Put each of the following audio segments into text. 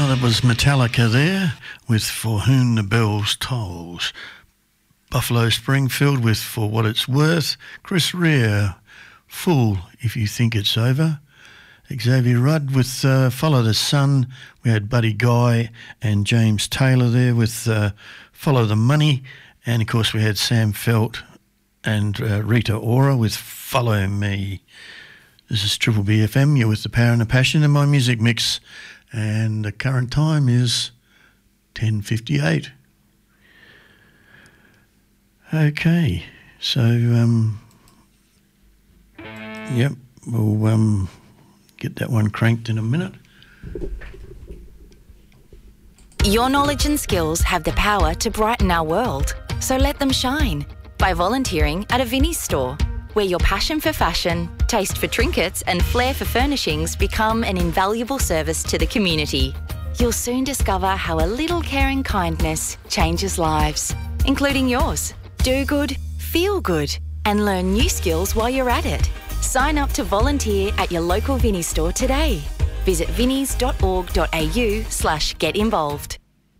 Well, that was Metallica there with For Whom the Bells Tolls. Buffalo Springfield with For What It's Worth. Chris Rea, Fool If You Think It's Over. Xavier Rudd with Follow the Sun. We had Buddy Guy and James Taylor there with Follow the Money. And, of course, we had Sam Felt and Rita Ora with Follow Me. This is Triple B FM. You're with The Power and the Passion in my music mix. And the current time is 10:58. Okay, so, yep, we'll get that one cranked in a minute. Your knowledge and skills have the power to brighten our world, so let them shine by volunteering at a Vinnie's store, where your passion for fashion, taste for trinkets and flair for furnishings become an invaluable service to the community. You'll soon discover how a little care and kindness changes lives, including yours. Do good, feel good, and learn new skills while you're at it. Sign up to volunteer at your local Vinnie's store today. Visit vinnies.org.au/get involved.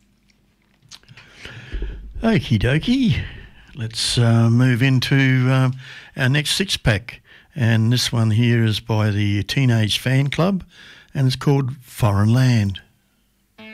Okie dokie. Let's move into our next six-pack. And this one here is by the Teenage Fan Club, and it's called Foreign Land.